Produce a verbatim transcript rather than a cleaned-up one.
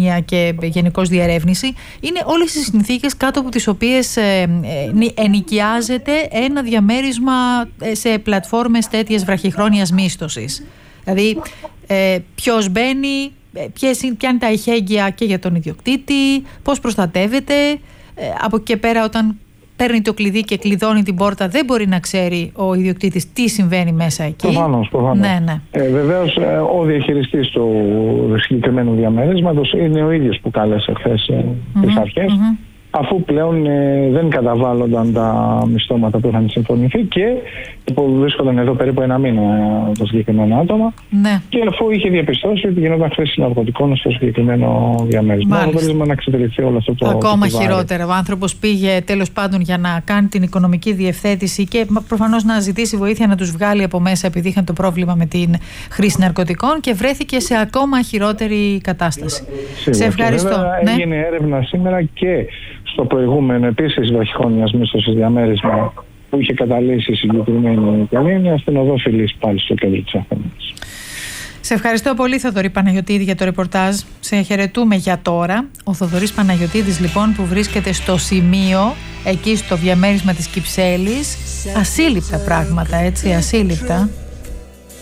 έρευνα και γενικώς διερεύνηση, είναι όλες οι συνθήκες κάτω από τις οποίες ε, ε, ενοικιάζεται ένα διαμέρισμα σε πλατφόρμες τέτοιες βραχυχρόνιας μίσθωσης. Δηλαδή, ε, ποιος μπαίνει, ποιες είναι, ποια είναι τα ειχέγγυα και για τον ιδιοκτήτη, πώς προστατεύεται. Ε, από εκεί και πέρα, όταν παίρνει το κλειδί και κλειδώνει την πόρτα, δεν μπορεί να ξέρει ο ιδιοκτήτης τι συμβαίνει μέσα εκεί. Προφανώς, προφανώς. Ναι, ναι. Ε, βεβαίως, ε, ο διαχειριστής του συγκεκριμένου διαμέρισματος είναι ο ίδιος που κάλεσε χθες ε, mm-hmm, τις αρχές, mm-hmm. αφού πλέον ε, δεν καταβάλλονταν τα μισθώματα που είχαν συμφωνηθεί και που βρίσκονταν εδώ περίπου ένα μήνα το συγκεκριμένο άτομα, ναι. και αφού είχε διαπιστώσει ότι γινόταν χρήση ναρκωτικών στο συγκεκριμένο διαμέρισμα. Θέλουμε να εξυπηρετηθεί όλο αυτό το. Ακόμα το χειρότερα. Ο άνθρωπος πήγε τέλος πάντων για να κάνει την οικονομική διευθέτηση και προφανώς να ζητήσει βοήθεια να τους βγάλει από μέσα, επειδή είχαν το πρόβλημα με την χρήση ναρκωτικών, και βρέθηκε σε ακόμα χειρότερη κατάσταση. Σίγουρα. Σε ευχαριστώ. Ναι. Έγινε έρευνα σήμερα και στο προηγούμενο επίσης βραχυχρόνιας μίσθωσης διαμέρισμα που είχε καταλύσει η συγκεκριμένη οικογένεια στην οδό Φιλής, πάλι στο κέντρο της Αθήνας. Σε ευχαριστώ πολύ, Θοδωρή Παναγιωτήδη, για το ρεπορτάζ. Σε χαιρετούμε για τώρα. Ο Θοδωρής Παναγιωτήδης, λοιπόν, που βρίσκεται στο σημείο, εκεί στο διαμέρισμα της Κυψέλης, ασύλληπτα πράγματα, έτσι, ασύλληπτα.